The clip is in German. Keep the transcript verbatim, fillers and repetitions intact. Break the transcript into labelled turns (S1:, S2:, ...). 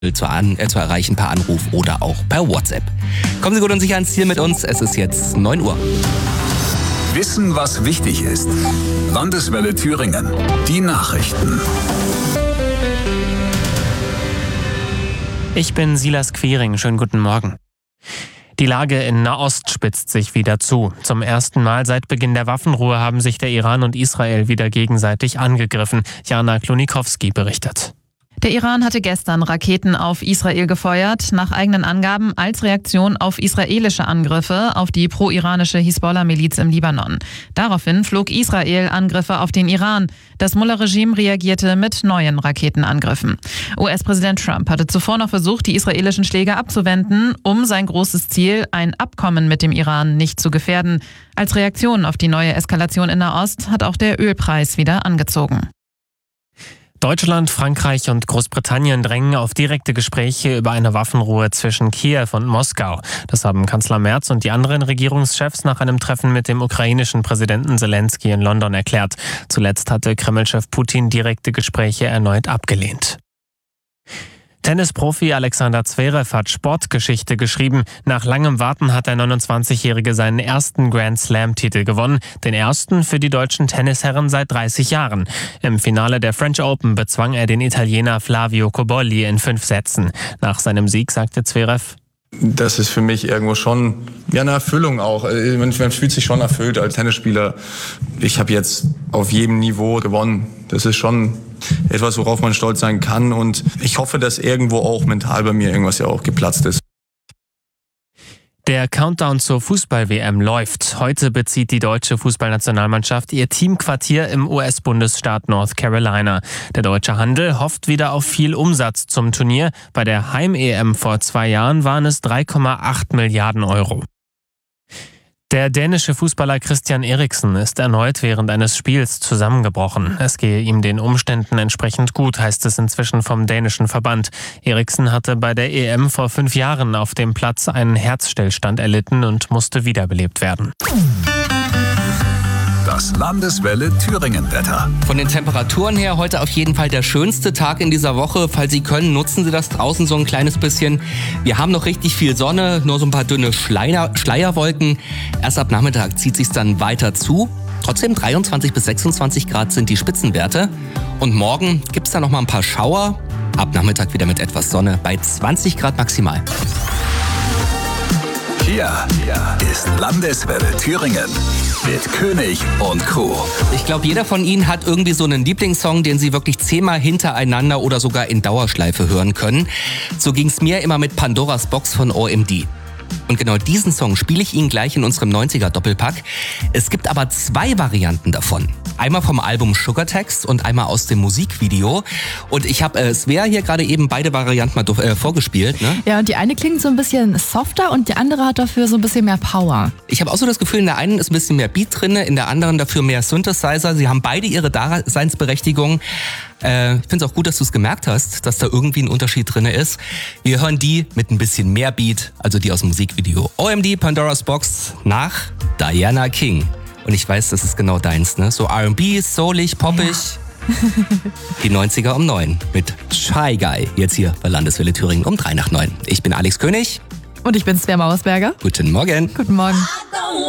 S1: Zu, an, äh, zu erreichen per Anruf oder auch per WhatsApp. Kommen Sie gut und sicher ans Ziel mit uns. Es ist jetzt neun Uhr.
S2: Wissen, was wichtig ist. Landeswelle Thüringen. Die Nachrichten.
S3: Ich bin Silas Quiring. Schönen guten Morgen. Die Lage in Nahost spitzt sich wieder zu. Zum ersten Mal seit Beginn der Waffenruhe haben sich der Iran und Israel wieder gegenseitig angegriffen. Jana Klonikowski berichtet.
S4: Der Iran hatte gestern Raketen auf Israel gefeuert, nach eigenen Angaben als Reaktion auf israelische Angriffe auf die pro-iranische Hisbollah-Miliz im Libanon. Daraufhin flog Israel Angriffe auf den Iran. Das Mullah-Regime reagierte mit neuen Raketenangriffen. U S-Präsident Trump hatte zuvor noch versucht, die israelischen Schläge abzuwenden, um sein großes Ziel, ein Abkommen mit dem Iran, nicht zu gefährden. Als Reaktion auf die neue Eskalation in Nahost hat auch der Ölpreis wieder angezogen.
S3: Deutschland, Frankreich und Großbritannien drängen auf direkte Gespräche über eine Waffenruhe zwischen Kiew und Moskau. Das haben Kanzler Merz und die anderen Regierungschefs nach einem Treffen mit dem ukrainischen Präsidenten Zelensky in London erklärt. Zuletzt hatte Kreml-Chef Putin direkte Gespräche erneut abgelehnt. Tennisprofi Alexander Zverev hat Sportgeschichte geschrieben. Nach langem Warten hat der neunundzwanzigjährige seinen ersten Grand-Slam-Titel gewonnen. Den ersten für die deutschen Tennisherren seit dreißig Jahren. Im Finale der French Open bezwang er den Italiener Flavio Cobolli in fünf Sätzen. Nach seinem Sieg sagte Zverev:
S5: Das ist für mich irgendwo schon ja eine Erfüllung auch. Man, man fühlt sich schon erfüllt als Tennisspieler. Ich habe jetzt auf jedem Niveau gewonnen. Das ist schon etwas, worauf man stolz sein kann. Und ich hoffe, dass irgendwo auch mental bei mir irgendwas ja auch geplatzt ist.
S3: Der Countdown zur Fußball-W M läuft. Heute bezieht die deutsche Fußballnationalmannschaft ihr Teamquartier im U S-Bundesstaat North Carolina. Der deutsche Handel hofft wieder auf viel Umsatz zum Turnier. Bei der Heim-E M vor zwei Jahren waren es drei Komma acht Milliarden Euro. Der dänische Fußballer Christian Eriksen ist erneut während eines Spiels zusammengebrochen. Es gehe ihm den Umständen entsprechend gut, heißt es inzwischen vom dänischen Verband. Eriksen hatte bei der E M vor fünf Jahren auf dem Platz einen Herzstillstand erlitten und musste wiederbelebt werden.
S2: Das Landeswelle Thüringen-Wetter.
S1: Von den Temperaturen her heute auf jeden Fall der schönste Tag in dieser Woche. Falls Sie können, nutzen Sie das draußen so ein kleines bisschen. Wir haben noch richtig viel Sonne, nur so ein paar dünne Schleier, Schleierwolken. Erst ab Nachmittag zieht sich's dann weiter zu. Trotzdem dreiundzwanzig bis sechsundzwanzig Grad sind die Spitzenwerte. Und morgen gibt's dann noch mal ein paar Schauer. Ab Nachmittag wieder mit etwas Sonne bei zwanzig Grad maximal.
S2: Hier ist Landeswelle Thüringen mit König und Co.
S1: Ich glaube, jeder von Ihnen hat irgendwie so einen Lieblingssong, den Sie wirklich zehnmal hintereinander oder sogar in Dauerschleife hören können. So ging's mir immer mit Pandoras Box von O M D. Und genau diesen Song spiele ich Ihnen gleich in unserem neunziger-Doppelpack. Es gibt aber zwei Varianten davon. Einmal vom Album Sugartext und einmal aus dem Musikvideo. Und ich habe äh, Svea hier gerade eben beide Varianten mal äh, vorgespielt. Ne?
S6: Ja, und die eine klingt so ein bisschen softer und die andere hat dafür so ein bisschen mehr Power.
S1: Ich habe auch so das Gefühl, in der einen ist ein bisschen mehr Beat drin, in der anderen dafür mehr Synthesizer. Sie haben beide ihre Daseinsberechtigung. Äh, ich finde es auch gut, dass du es gemerkt hast, dass da irgendwie ein Unterschied drin ist. Wir hören die mit ein bisschen mehr Beat, also die aus dem Musikvideo. O M D, Pandoras Box nach Diana King. Und ich weiß, das ist genau deins, ne? So R and B, soulig, poppig. Ja. Die neunziger um neun mit Shy Guy. Jetzt hier bei Landeswelle Thüringen um drei nach neun. Ich bin Alex König.
S6: Und ich bin Svea Mausberger.
S1: Guten Morgen.
S6: Guten Morgen.